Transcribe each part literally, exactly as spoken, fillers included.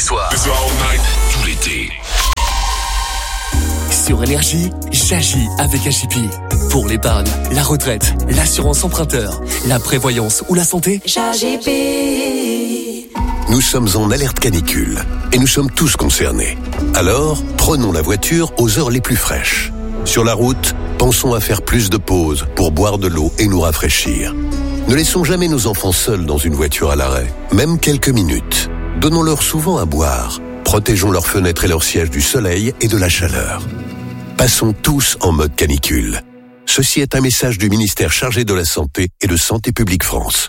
soirs. Tout l'été. Sur Énergie, j'agis avec J P. Pour l'épargne, la retraite, l'assurance emprunteur, la prévoyance ou la santé, J P. Nous sommes en alerte canicule et nous sommes tous concernés. Alors, prenons la voiture aux heures les plus fraîches. Sur la route, pensons à faire plus de pauses pour boire de l'eau et nous rafraîchir. Ne laissons jamais nos enfants seuls dans une voiture à l'arrêt, même quelques minutes. Donnons-leur souvent à boire. Protégeons leurs fenêtres et leurs sièges du soleil et de la chaleur. Passons tous en mode canicule. Ceci est un message du ministère chargé de la Santé et de Santé publique France.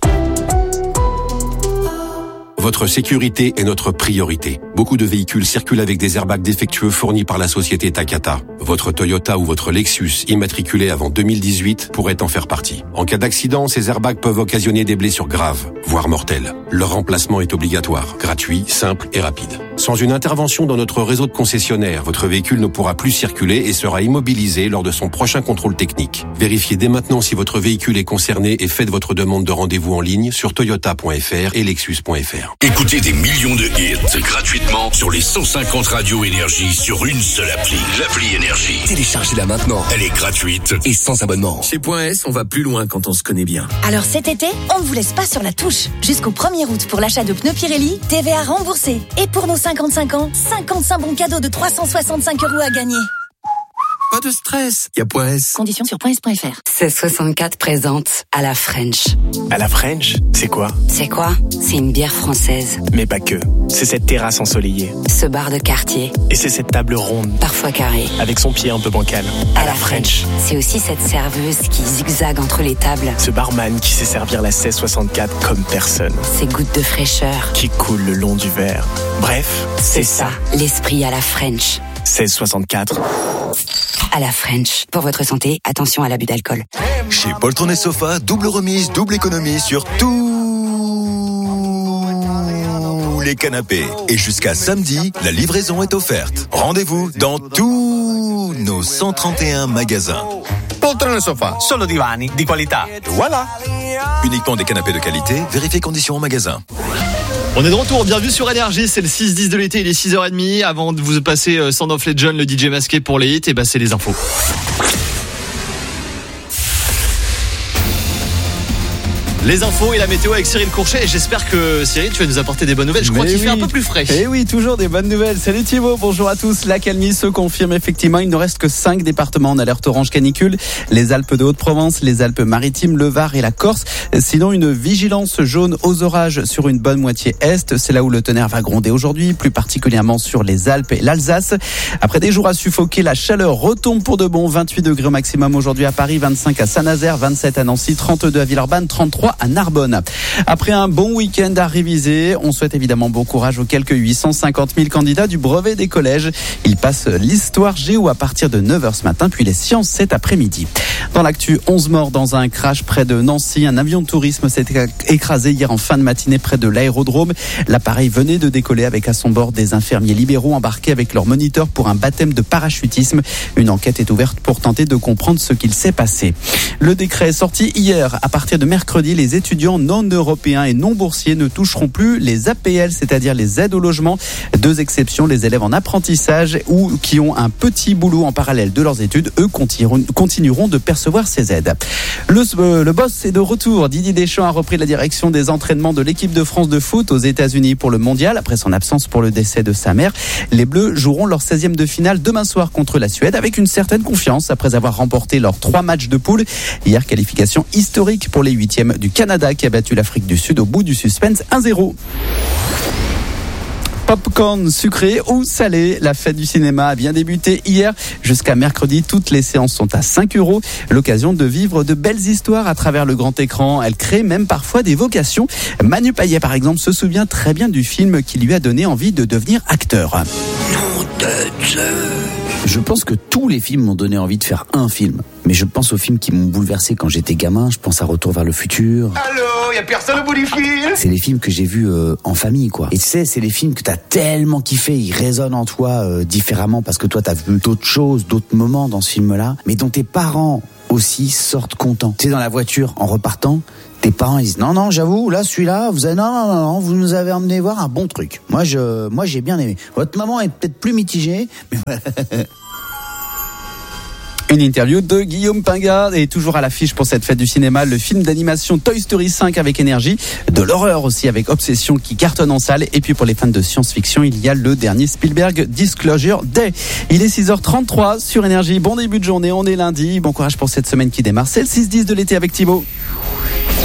Votre sécurité est notre priorité. Beaucoup de véhicules circulent avec des airbags défectueux fournis par la société Takata. Votre Toyota ou votre Lexus immatriculé avant deux mille dix-huit pourrait en faire partie. En cas d'accident, ces airbags peuvent occasionner des blessures graves, voire mortelles. Leur remplacement est obligatoire, gratuit, simple et rapide. Sans une intervention dans notre réseau de concessionnaires, votre véhicule ne pourra plus circuler et sera immobilisé lors de son prochain contrôle technique. Vérifiez dès maintenant si votre véhicule est concerné et faites votre demande de rendez-vous en ligne sur toyota point f r et lexus point f r. Écoutez des millions de hits gratuitement sur les cent cinquante radios Énergie sur une seule appli. L'appli Énergie. Téléchargez-la maintenant. Elle est gratuite et sans abonnement. Chez Point S, on va plus loin quand on se connaît bien. Alors cet été, on ne vous laisse pas sur la touche. Jusqu'au premier août pour l'achat de pneus Pirelli, T V A remboursé. Et pour nos cinquante-cinq ans, cinquante-cinq bons cadeaux de trois cent soixante-cinq euros à gagner. Pas de stress, y a Point S. Conditions sur point s point f r. seize soixante-quatre présente à la French. À la French, c'est quoi? C'est quoi? C'est une bière française. Mais pas que. C'est cette terrasse ensoleillée. Ce bar de quartier. Et c'est cette table ronde. Parfois carrée. Avec son pied un peu bancal. À, à la French. French. C'est aussi cette serveuse qui zigzague entre les tables. Ce barman qui sait servir la seize soixante-quatre comme personne. Ces gouttes de fraîcheur. Qui coulent le long du verre. Bref, c'est, c'est ça. L'esprit à la French. seize soixante-quatre. À la French. Pour votre santé, attention à l'abus d'alcool. Chez Poltron et Sofa, double remise, double économie sur tous les canapés. Et jusqu'à samedi, la livraison est offerte. Rendez-vous dans tous nos cent trente et un magasins. Poltron et Sofa, solo divani di qualità. Voilà. Uniquement des canapés de qualité, vérifiez conditions au magasin. On est de retour, bienvenue sur Énergie, c'est le six dix de l'été, il est six heures trente. Avant de vous passer Sound of Legend, le D J masqué pour les hits, et bah c'est les infos. Les infos et la météo avec Cyril Courchet. Et j'espère que Cyril, tu vas nous apporter des bonnes nouvelles. Je crois Mais qu'il oui. fait un peu plus frais. Et oui, toujours des bonnes nouvelles. Salut Thibaut, bonjour à tous. La calmie se confirme effectivement. Il ne reste que cinq départements en alerte orange canicule. Les Alpes de Haute-Provence, les Alpes-Maritimes, le Var et la Corse. Sinon, une vigilance jaune aux orages sur une bonne moitié est. C'est là où le tonnerre va gronder aujourd'hui, plus particulièrement sur les Alpes et l'Alsace. Après des jours à suffoquer, la chaleur retombe pour de bon. vingt-huit degrés au maximum aujourd'hui à Paris, vingt-cinq à Saint-Nazaire, vingt-sept à Nancy, trente-deux à Villeurbanne, trente-trois à Narbonne. Après un bon week-end à réviser, on souhaite évidemment bon courage aux quelques huit cent cinquante mille candidats du brevet des collèges. Ils passent l'histoire géo à partir de neuf heures ce matin, puis les sciences cet après-midi. Dans l'actu, onze morts dans un crash près de Nancy. Un avion de tourisme s'est écrasé hier en fin de matinée près de l'aérodrome. L'appareil venait de décoller avec à son bord des infirmiers libéraux embarqués avec leur moniteur pour un baptême de parachutisme. Une enquête est ouverte pour tenter de comprendre ce qu'il s'est passé. Le décret est sorti hier. À partir de mercredi, les étudiants non européens et non boursiers ne toucheront plus les A P L, c'est-à-dire les aides au logement. Deux exceptions, les élèves en apprentissage ou qui ont un petit boulot en parallèle de leurs études, eux continueront, continueront de percevoir ces aides. Le, euh, le boss est de retour. Didier Deschamps a repris la direction des entraînements de l'équipe de France de foot aux États-Unis pour le mondial, après son absence pour le décès de sa mère. Les Bleus joueront leur seizième de finale demain soir contre la Suède avec une certaine confiance après avoir remporté leurs trois matchs de poule. Hier, qualification historique pour les huitièmes du Canada qui a battu l'Afrique du Sud au bout du suspense un zéro. Popcorn sucré ou salé, la fête du cinéma a bien débuté hier. Jusqu'à mercredi, toutes les séances sont à cinq euros. L'occasion de vivre de belles histoires à travers le grand écran. Elle crée même parfois des vocations. Manu Payet, par exemple, se souvient très bien du film qui lui a donné envie de devenir acteur. Nom de Dieu. Je pense que tous les films m'ont donné envie de faire un film. Mais je pense aux films qui m'ont bouleversé quand j'étais gamin. Je pense à Retour vers le futur. Allô, y a personne au bout du fil. C'est les films que j'ai vus euh, en famille, quoi. Et tu sais, c'est les films que t'as tellement kiffé, ils résonnent en toi euh, différemment parce que toi t'as vu d'autres choses, d'autres moments dans ce film-là, mais dont tes parents aussi sortent contents. Tu sais, dans la voiture, en repartant, tes parents ils disent non non, j'avoue, là celui-là, vous avez non non non, non vous nous avez emmené voir un bon truc. Moi je, moi j'ai bien aimé. Votre maman est peut-être plus mitigée, mais Une interview de Guillaume Pingard et toujours à l'affiche pour cette fête du cinéma, le film d'animation Toy Story cinq avec énergie, de l'horreur aussi avec Obsession qui cartonne en salle, et puis pour les fans de science-fiction, il y a le dernier Spielberg Disclosure Day. Il est six heures trente-trois sur Énergie. Bon début de journée, on est lundi. Bon courage pour cette semaine qui démarre. C'est le six dix de l'été avec Thibaut.